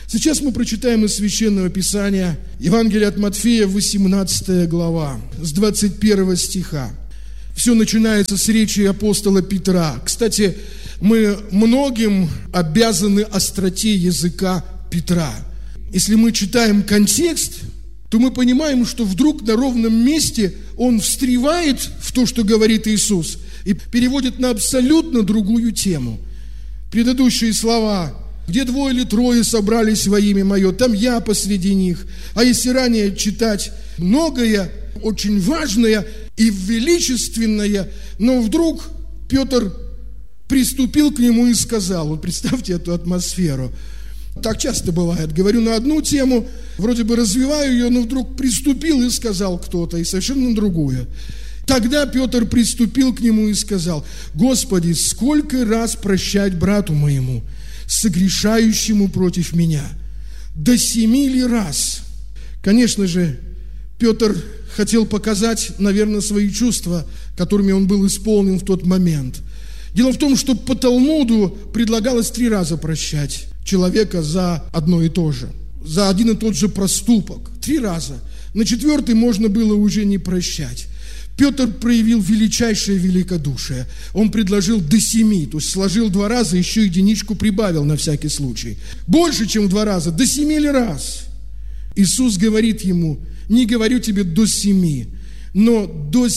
Сейчас мы прочитаем из Священного Писания Евангелие от Матфея, 18 глава, с 21 стиха. Все начинается с речи апостола Петра. Кстати, мы многим обязаны остроте языка Петра. Если мы читаем контекст, то мы понимаем, что вдруг на ровном месте он встревает в то, что говорит Иисус, и переводит на абсолютно другую тему. Предыдущие слова: «Где двое или трое собрались во имя Мое, там Я посреди них». А если ранее читать многое, очень важное и величественное, но вдруг Петр приступил к нему и сказал, вот представьте эту атмосферу. Так часто бывает. Говорю на одну тему, вроде бы развиваю ее, но вдруг приступил и сказал кто-то, и совершенно другое. Тогда Петр приступил к нему и сказал: «Господи, сколько раз прощать брату моему, согрешающему против меня? До 7 ли раз?» Конечно же, Петр хотел показать, наверное, свои чувства, которыми он был исполнен в тот момент. Дело в том, что по Талмуду предлагалось 3 раза прощать человека за одно и то же, за один и тот же проступок. 3 раза. На 4-й можно было уже не прощать. Петр проявил величайшее великодушие. Он предложил до 7, то есть сложил 2 раза, еще единичку прибавил на всякий случай. Больше, чем в 2 раза, до 7 раз. Иисус говорит ему: не говорю тебе до 7, но до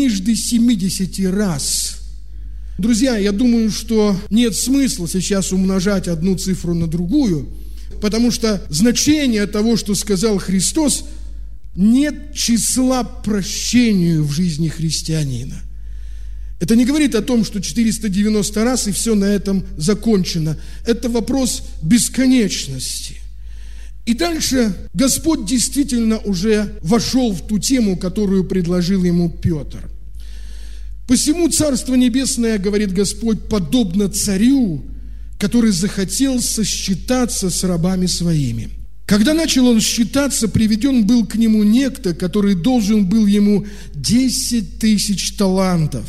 70 раз. Друзья, я думаю, что нет смысла сейчас умножать одну цифру на другую, потому что значение того, что сказал Христос, нет числа прощению в жизни христианина. Это не говорит о том, что 490 раз и все на этом закончено. Это вопрос бесконечности. И дальше Господь действительно уже вошел в ту тему, которую предложил ему Петр. «Посему Царство Небесное, говорит Господь, подобно царю, который захотел сосчитаться с рабами своими. Когда начал он считаться, приведен был к нему некто, который должен был ему 10 000 талантов.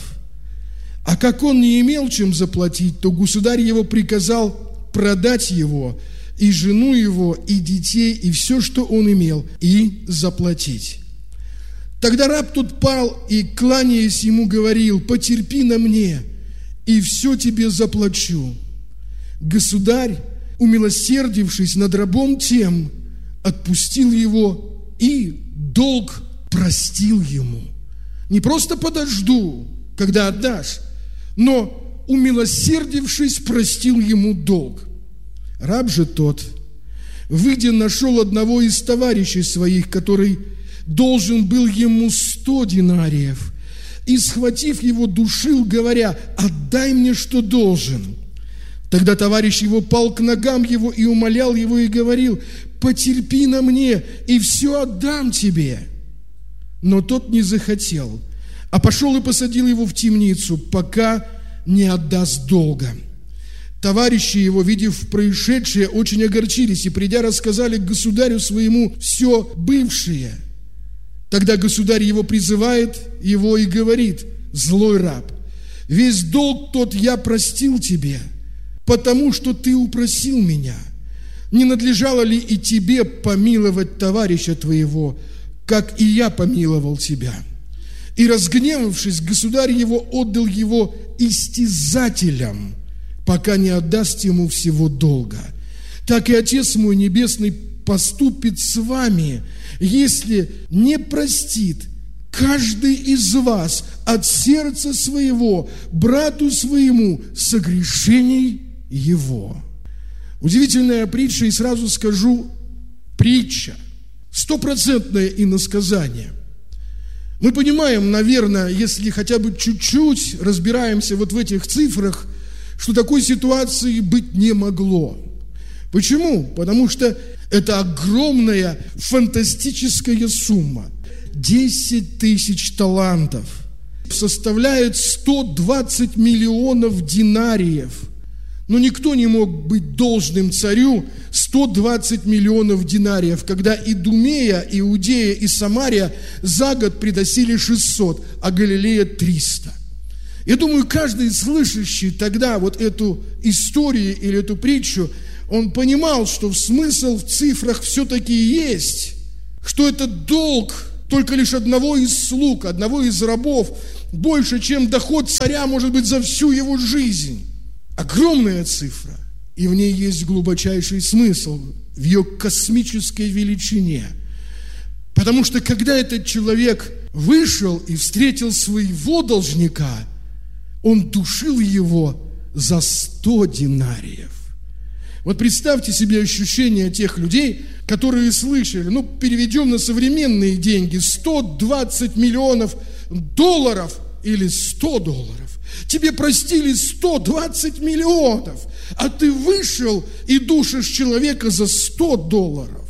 А как он не имел чем заплатить, то государь его приказал продать его, и жену его, и детей, и все, что он имел, и заплатить. Тогда раб тот пал и, кланяясь ему, говорил: потерпи на мне, и все тебе заплачу. Государь, умилосердившись над рабом тем, отпустил его и долг простил ему. Не просто подожду, когда отдашь, но, умилосердившись, простил ему долг. Раб же тот, выйдя, нашел одного из товарищей своих, который должен был ему 100 динариев, и, схватив его, душил, говоря: отдай мне, что должен. Тогда товарищ его пал к ногам его и умолял его и говорил: потерпи на мне, и все отдам тебе. Но тот не захотел, а пошел и посадил его в темницу, пока не отдаст долга. Товарищи его, видев происшедшее, очень огорчились и, придя, рассказали государю своему все бывшее. Тогда государь его призывает его и говорит: злой раб, весь долг тот я простил тебе, потому что ты упросил меня. Не надлежало ли и тебе помиловать товарища твоего, как и я помиловал тебя? И, разгневавшись, государь его отдал его истязателям, пока не отдаст ему всего долга. Так и Отец мой Небесный поступит с вами, если не простит каждый из вас от сердца своего брату своему согрешений его». Удивительная притча, и сразу скажу, притча, 100% иносказание. Мы понимаем, наверное, если хотя бы чуть-чуть разбираемся вот в этих цифрах, что такой ситуации быть не могло. Почему? Потому что это огромная фантастическая сумма. 10 000 талантов составляет 120 миллионов динариев. Но никто не мог быть должным царю 120 миллионов динариев, когда Идумея, Иудея и Самария за год приносили 600, а Галилея 300. Я думаю, каждый слышащий тогда вот эту историю или эту притчу, Он понимал, что смысл в цифрах все-таки есть, что это долг только лишь одного из слуг, одного из рабов, больше, чем доход царя, может быть, за всю его жизнь. Огромная цифра, и в ней есть глубочайший смысл, в ее космической величине. Потому что когда этот человек вышел и встретил своего должника, он душил его за 100 динариев. Вот представьте себе ощущение тех людей, которые слышали, переведем на современные деньги, 120 миллионов долларов или 100 долларов. Тебе простили 120 миллионов, а ты вышел и душишь человека за 100 долларов.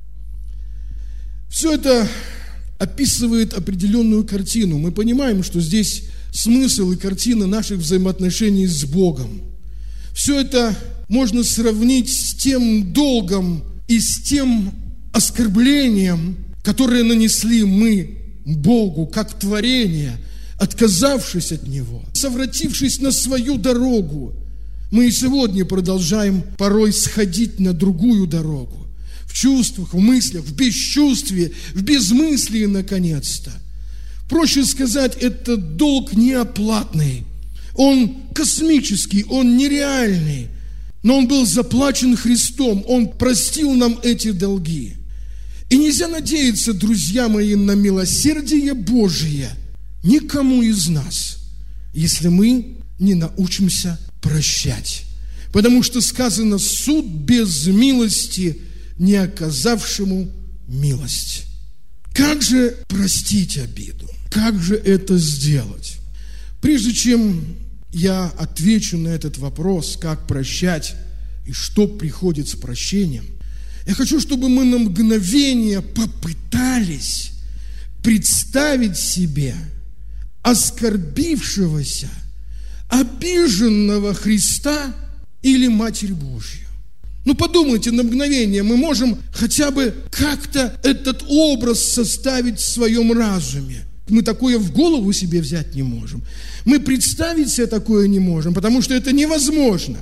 Все это описывает определенную картину. Мы понимаем, что здесь смысл и картина наших взаимоотношений с Богом. Все это можно сравнить с тем долгом и с тем оскорблением, которое нанесли мы Богу, как творение, отказавшись от Него, совратившись на свою дорогу. Мы и сегодня продолжаем порой сходить на другую дорогу. В чувствах, в мыслях, в бесчувствии, в безмыслии, наконец-то. Проще сказать, это долг неоплатный. Он космический, он нереальный. Но он был заплачен Христом. Он простил нам эти долги. И нельзя надеяться, друзья мои, на милосердие Божие никому из нас, если мы не научимся прощать. Потому что сказано: суд без милости не оказавшему милость. Как же простить обиду? Как же это сделать? Прежде чем я отвечу на этот вопрос, как прощать и что приходит с прощением, я хочу, чтобы мы на мгновение попытались представить себе оскорбившегося, обиженного Христа или Матерь Божью. Подумайте на мгновение, мы можем хотя бы как-то этот образ составить в своем разуме. Мы такое в голову себе взять не можем. Мы представить себе такое не можем, потому что это невозможно.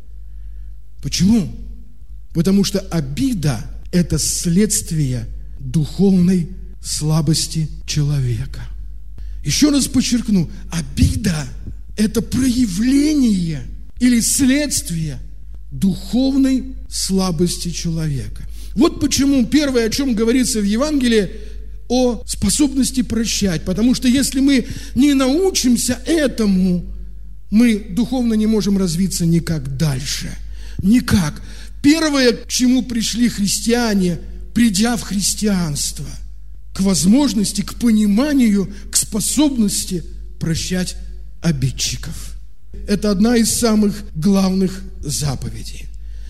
Почему? Потому что обида – это следствие духовной слабости человека. Еще раз подчеркну, обида – это проявление или следствие духовной слабости человека. Вот почему первое, о чем говорится в Евангелии, о способности прощать. Потому что если мы не научимся этому, мы духовно не можем развиться никак дальше. Никак. Первое, к чему пришли христиане, придя в христианство, к возможности, к пониманию, к способности прощать обидчиков. Это одна из самых главных заповедей.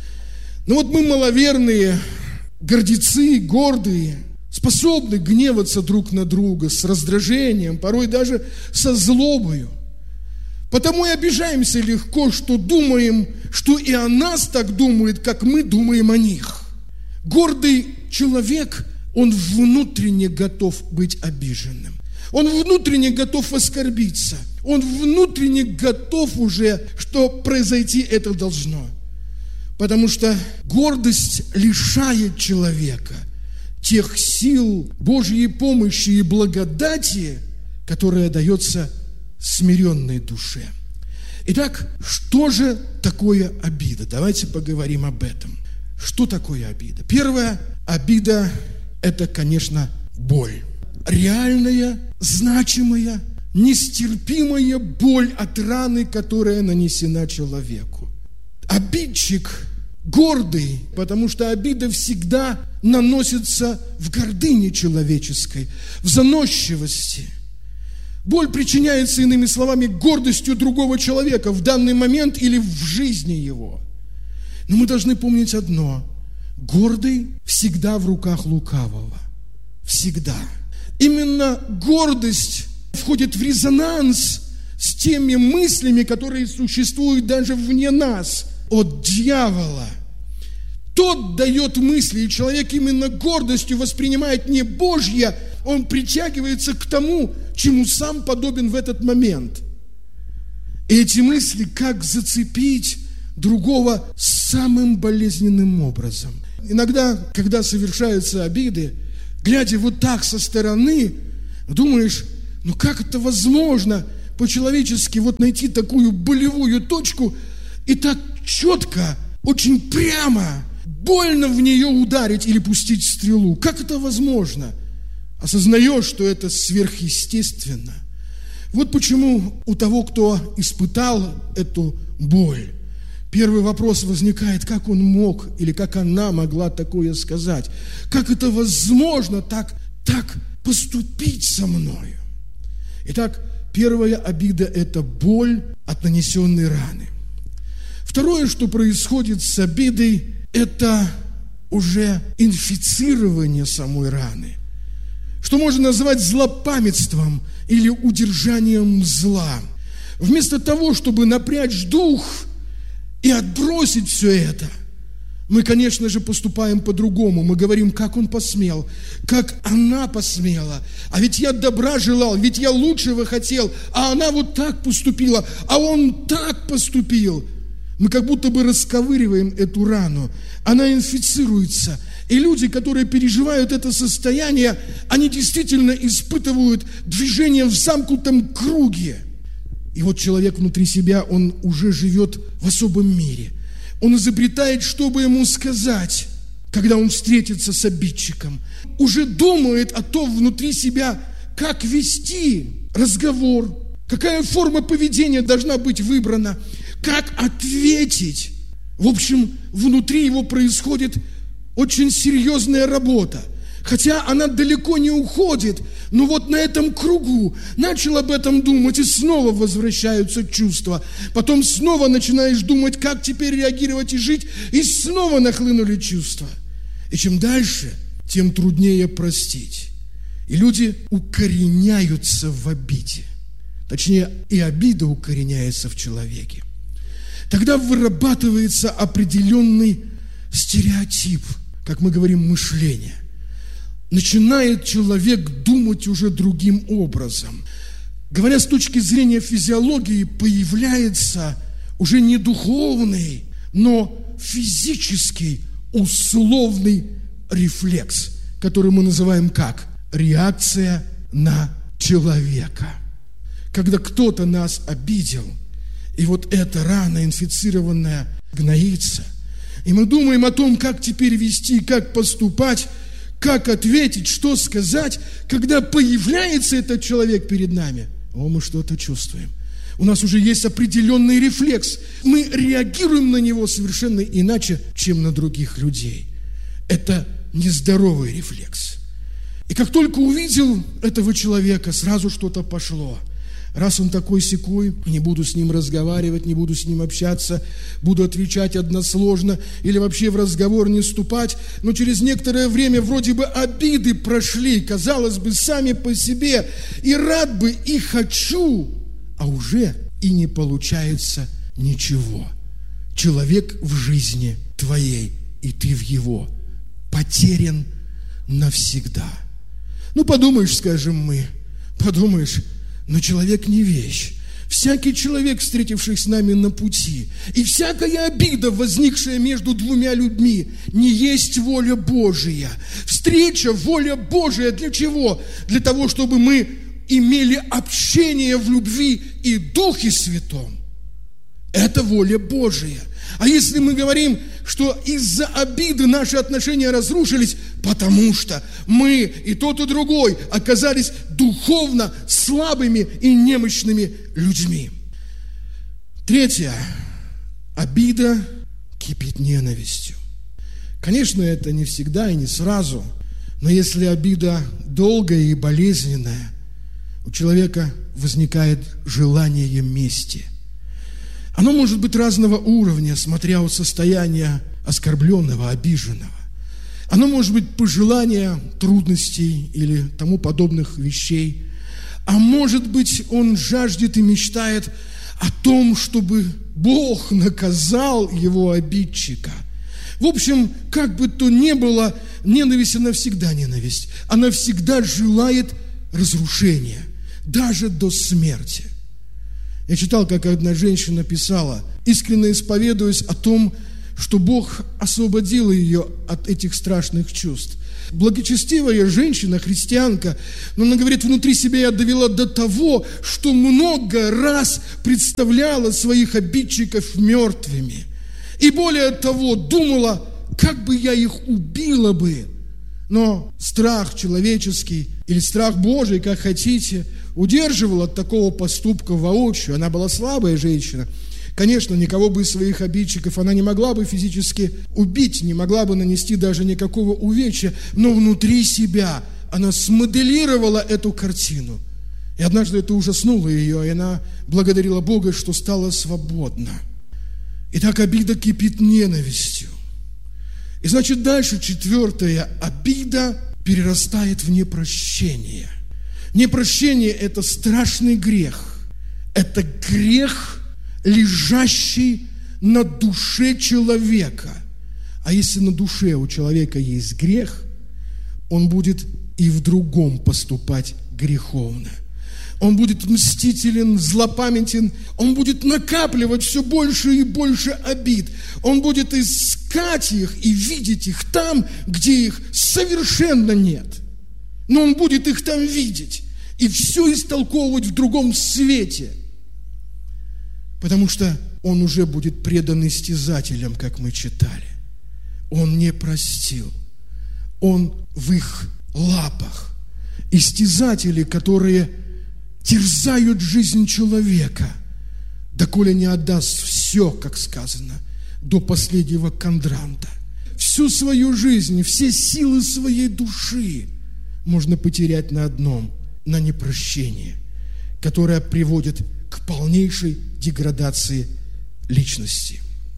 Но мы маловерные, гордецы, гордые, способны гневаться друг на друга с раздражением, порой даже со злобою. Потому и обижаемся легко, что думаем, что и о нас так думают, как мы думаем о них. Гордый человек, он внутренне готов быть обиженным. Он внутренне готов оскорбиться. Он внутренне готов уже, что произойти это должно. Потому что гордость лишает человека тех сил Божьей помощи и благодати, которая дается смиренной душе. Итак, что же такое обида? Давайте поговорим об этом. Что такое обида? Первая обида – это, конечно, боль. Реальная, значимая, нестерпимая боль от раны, которая нанесена человеку. Обидчик гордый, потому что обида всегда наносится в гордыне человеческой, в заносчивости. Боль причиняется, иными словами, гордостью другого человека в данный момент или в жизни его. Но мы должны помнить одно: гордый всегда в руках лукавого. Всегда. Именно гордость входит в резонанс с теми мыслями, которые существуют даже вне нас, от дьявола. Тот дает мысли, и человек именно гордостью воспринимает не Божье, он притягивается к тому, чему сам подобен в этот момент. И эти мысли, как зацепить, другого самым болезненным образом. Иногда, когда совершаются обиды, глядя вот так со стороны, думаешь, ну как это возможно по-человечески вот найти такую болевую точку и так четко, очень прямо, больно в нее ударить или пустить стрелу. Как это возможно? Осознаешь, что это сверхъестественно. Вот почему у того, кто испытал эту боль, первый вопрос возникает, как он мог или как она могла такое сказать? Как это возможно так поступить со мною? Итак, первая обида – это боль от нанесенной раны. Второе, что происходит с обидой, это уже инфицирование самой раны, что можно назвать злопамятством или удержанием зла. Вместо того, чтобы напрячь дух и отбросить все это, мы, конечно же, поступаем по-другому. Мы говорим, как он посмел, как она посмела. А ведь я добра желал, ведь я лучшего хотел, а она вот так поступила, а он так поступил. Мы как будто бы расковыриваем эту рану. Она инфицируется. И люди, которые переживают это состояние, они действительно испытывают движение в замкнутом круге. И вот человек внутри себя, он уже живет в особом мире. Он изобретает, что бы ему сказать, когда он встретится с обидчиком. Уже думает о том внутри себя, как вести разговор, какая форма поведения должна быть выбрана, как ответить. В общем, внутри его происходит очень серьезная работа. Хотя она далеко не уходит, но вот на этом кругу начал об этом думать, и снова возвращаются чувства. Потом снова начинаешь думать, как теперь реагировать и жить, и снова нахлынули чувства. И чем дальше, тем труднее простить. И люди укореняются в обиде. Точнее, и обида укореняется в человеке. Тогда вырабатывается определенный стереотип, как мы говорим, мышление. Начинает человек думать уже другим образом. Говоря с точки зрения физиологии, появляется уже не духовный, но физический условный рефлекс, который мы называем как? Реакция на человека. Когда кто-то нас обидел, и вот эта рана инфицированная гноится, и мы думаем о том, как теперь вести, как поступать, как ответить, что сказать, когда появляется этот человек перед нами. Мы что-то чувствуем. У нас уже есть определенный рефлекс. Мы реагируем на него совершенно иначе, чем на других людей. Это нездоровый рефлекс. И как только увидел этого человека, сразу что-то пошло. Раз он такой-сякой, не буду с ним разговаривать, не буду с ним общаться, буду отвечать односложно или вообще в разговор не вступать. Но через некоторое время вроде бы обиды прошли, казалось бы, сами по себе. И рад бы, и хочу, а уже и не получается ничего. Человек в жизни твоей, и ты в его, потерян навсегда. Подумаешь, скажем мы, но человек не вещь. Всякий человек, встретившийся с нами на пути, и всякая обида, возникшая между двумя людьми, не есть воля Божия. Встреча, воля Божия для чего? Для того, чтобы мы имели общение в любви и Духе Святом. Это воля Божия. А если мы говорим, что из-за обиды наши отношения разрушились, потому что мы и тот, и другой оказались духовно слабыми и немощными людьми. Третье. Обида кипит ненавистью. Конечно, это не всегда и не сразу, но если обида долгая и болезненная, у человека возникает желание мести. Оно может быть разного уровня, смотря от состояния оскорбленного, обиженного. Оно может быть пожелание трудностей или тому подобных вещей. А может быть, он жаждет и мечтает о том, чтобы Бог наказал его обидчика. В общем, как бы то ни было, ненависть, она всегда ненависть. Она всегда желает разрушения, даже до смерти. Я читал, как одна женщина писала, искренне исповедуясь о том, что Бог освободил ее от этих страшных чувств. Благочестивая женщина, христианка, но она говорит, внутри себя я довела до того, что много раз представляла своих обидчиков мертвыми. И более того, думала, как бы я их убила бы. Но страх человеческий или страх Божий, как хотите, удерживал от такого поступка воочию. Она была слабая женщина. Конечно, никого бы из своих обидчиков она не могла бы физически убить, не могла бы нанести даже никакого увечья, но внутри себя она смоделировала эту картину. И однажды это ужаснуло ее, и она благодарила Бога, что стала свободна. Итак, обида кипит ненавистью. И значит, дальше 4. Обида перерастает в непрощение. Непрощение – это страшный грех. Это грех, лежащий на душе человека. А если на душе у человека есть грех, он будет и в другом поступать греховно. Он будет мстителен, злопамятен, он будет накапливать все больше и больше обид. Он будет искать их и видеть их там, где их совершенно нет. Но он будет их там видеть и все истолковывать в другом свете. Потому что он уже будет предан истязателям, как мы читали. Он не простил. Он в их лапах. Истязатели, которые терзают жизнь человека, доколе не отдаст все, как сказано, до последнего кондранта. Всю свою жизнь, все силы своей души можно потерять на одном, на непрощение, которое приводит к полнейшей деградации личности.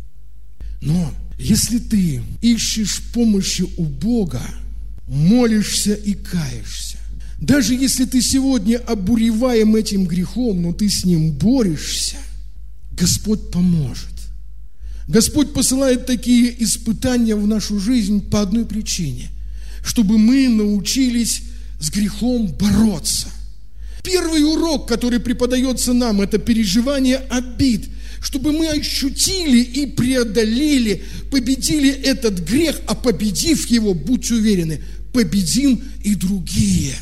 Но если ты ищешь помощи у Бога, молишься и каешься, даже если ты сегодня обуреваем этим грехом, но ты с ним борешься, Господь поможет. Господь посылает такие испытания в нашу жизнь по одной причине, чтобы мы научились с грехом бороться. Первый урок, который преподается нам, это переживание обид, чтобы мы ощутили и преодолели, победили этот грех, а победив его, будьте уверены, победим и другие.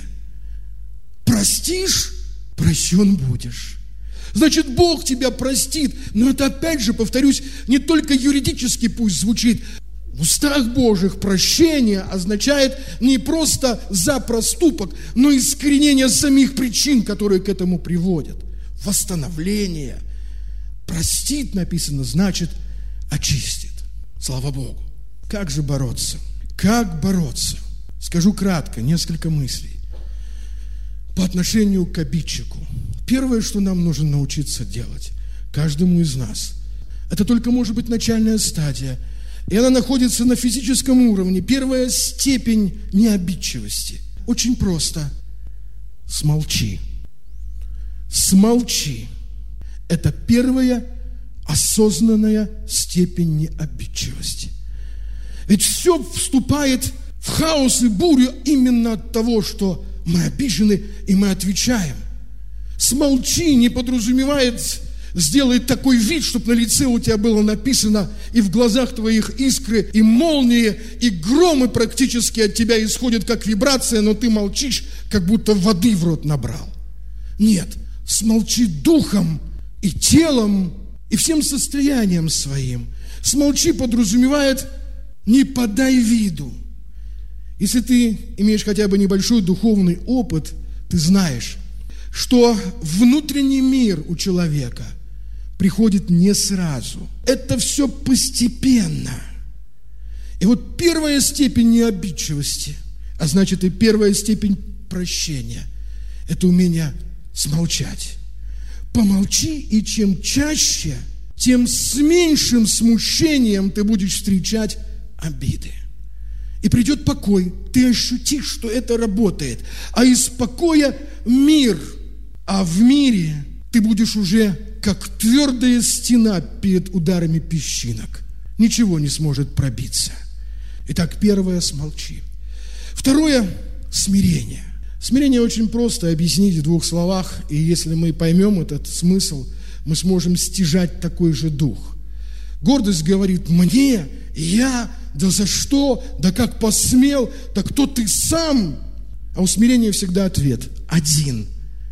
Простишь, прощен будешь. Значит, Бог тебя простит. Но это, опять же, повторюсь, не только юридически пусть звучит. В устах Божьих прощение означает не просто за проступок, но искоренение самих причин, которые к этому приводят. Восстановление. Простит, написано, значит, очистит. Слава Богу. Как же бороться? Как бороться? Скажу кратко, несколько мыслей. По отношению к обидчику. Первое, что нам нужно научиться делать, каждому из нас, это только может быть начальная стадия, и она находится на физическом уровне. Первая степень необидчивости. Очень просто. Смолчи. Смолчи. Это первая осознанная степень необидчивости. Ведь все вступает в хаос и бурю именно от того, что мы обижены, и мы отвечаем. Смолчи не подразумевает сделать такой вид, чтобы на лице у тебя было написано, и в глазах твоих искры, и молнии, и громы практически от тебя исходят, как вибрация, но ты молчишь, как будто воды в рот набрал. Нет, смолчи духом и телом, и всем состоянием своим. Смолчи подразумевает не подай виду. Если ты имеешь хотя бы небольшой духовный опыт, ты знаешь, что внутренний мир у человека приходит не сразу. Это все постепенно. И вот первая степень необидчивости, а значит и первая степень прощения, это умение смолчать. Помолчи, и чем чаще, тем с меньшим смущением ты будешь встречать обиды. И придет покой, ты ощутишь, что это работает. А из покоя мир, а в мире ты будешь уже как твердая стена перед ударами песчинок. Ничего не сможет пробиться. Итак, первое – смолчи. Второе – смирение. Смирение очень просто объяснить в двух словах, и если мы поймем этот смысл, мы сможем стяжать такой же дух. Гордость говорит: мне, я, да за что, да как посмел, да кто ты сам? А у смирения всегда ответ один.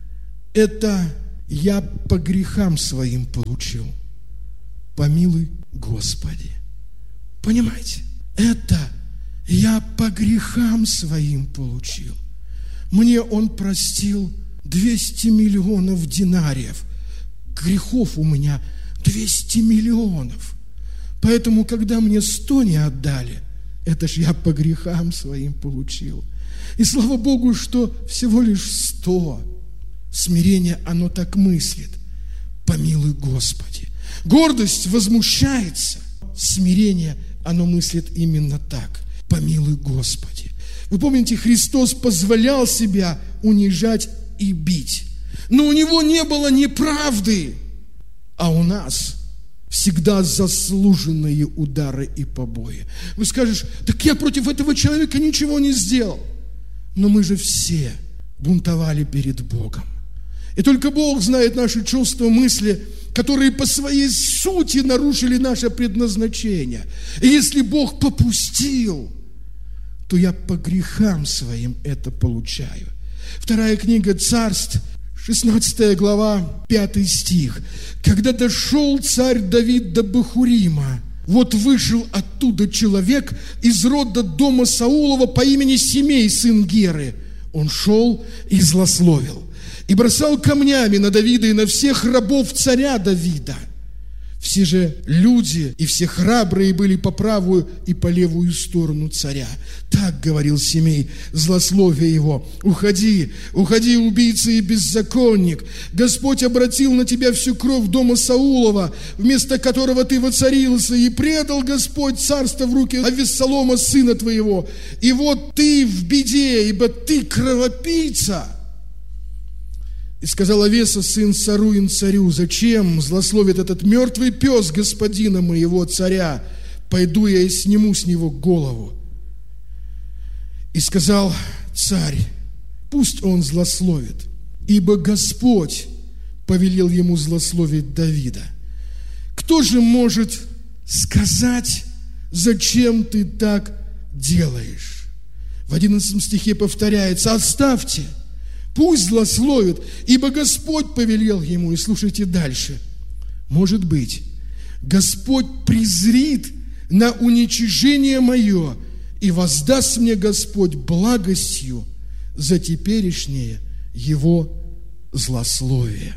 Это я по грехам своим получил. Помилуй, Господи. Понимаете? Это я по грехам своим получил. Мне Он простил 200 миллионов динариев. Грехов у меня 200 миллионов. Поэтому, когда мне 100 не отдали, это ж я по грехам своим получил. И слава Богу, что всего лишь 100. Смирение, оно так мыслит. Помилуй, Господи. Гордость возмущается. Смирение, оно мыслит именно так. Помилуй, Господи. Вы помните, Христос позволял себя унижать и бить. Но у Него не было неправды. А у нас всегда заслуженные удары и побои. Вы скажешь: так я против этого человека ничего не сделал. Но мы же все бунтовали перед Богом. И только Бог знает наши чувства, мысли, которые по своей сути нарушили наше предназначение. И если Бог попустил, то я по грехам своим это получаю. Вторая книга Царств, 16 глава, 5 стих. Когда дошел царь Давид до Бахурима, вот вышел оттуда человек из рода дома Саулова по имени Семей, сын Геры. Он шел и злословил, и бросал камнями на Давида и на всех рабов царя Давида. Все же люди и все храбрые были по правую и по левую сторону царя. Так говорил Семей, злословия его: уходи, уходи, убийца и беззаконник. Господь обратил на тебя всю кровь дома Саулова, вместо которого ты воцарился, и предал Господь царство в руки Авессалома, сына твоего. И вот ты в беде, ибо ты кровопийца. И сказал Авеса, сын Саруин, царю: зачем злословит этот мертвый пес господина моего царя? Пойду я и сниму с него голову. И сказал царь: пусть он злословит, ибо Господь повелел ему злословить Давида. Кто же может сказать, зачем ты так делаешь? В 11 стихе повторяется: оставьте, пусть злословит, ибо Господь повелел ему. И слушайте дальше. Может быть, Господь презрит на уничижение мое, и воздаст мне Господь благостью за теперешнее его злословие.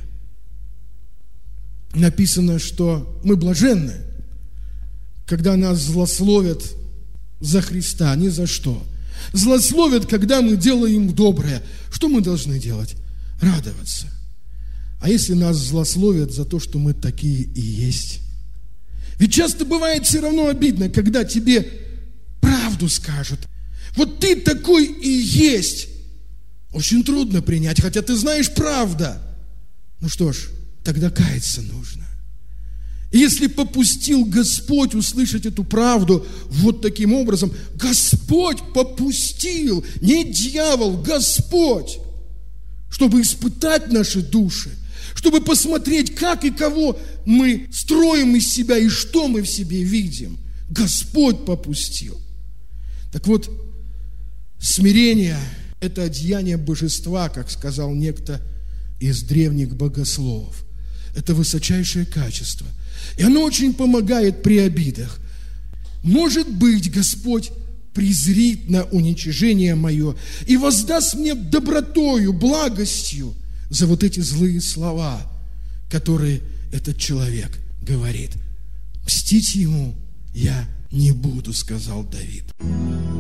Написано, что мы блаженны, когда нас злословят за Христа, не за что. Злословят, когда мы делаем доброе. Что мы должны делать? Радоваться. А если нас злословят за то, что мы такие и есть? Ведь часто бывает все равно обидно, когда тебе правду скажут. Вот ты такой и есть. Очень трудно принять, хотя ты знаешь правда. Ну что ж, тогда каяться нужно. И если попустил Господь услышать эту правду вот таким образом, Господь попустил, не дьявол, Господь, чтобы испытать наши души, чтобы посмотреть, как и кого мы строим из себя и что мы в себе видим. Господь попустил. Так вот, смирение – это одеяние божества, как сказал некто из древних богословов. Это высочайшее качество. И оно очень помогает при обидах. Может быть, Господь презрит на уничижение мое и воздаст мне добротою, благостью за вот эти злые слова, которые этот человек говорит. Мстить ему я не буду, сказал Давид.